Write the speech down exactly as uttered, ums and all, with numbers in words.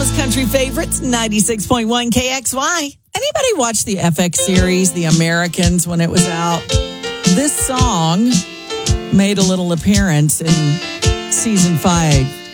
Oklahoma's country favorites, ninety-six point one K X Y. Anybody watch the F X series, The Americans, when it was out? This song made a little appearance in season five.